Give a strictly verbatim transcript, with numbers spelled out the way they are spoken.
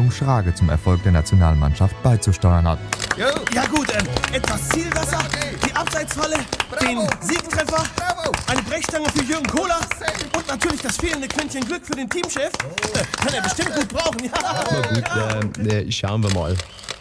Jung Schrage zum Erfolg der Nationalmannschaft beizusteuern hat. Ja gut, ähm, etwas Zielwasser, die Abseitsfalle, den Siegtreffer, eine Brechstange für Jürgen Kohler und natürlich das fehlende Quäntchen Glück für den Teamchef. Äh, kann er bestimmt gut brauchen, ja. Na gut, äh, äh, schauen wir mal.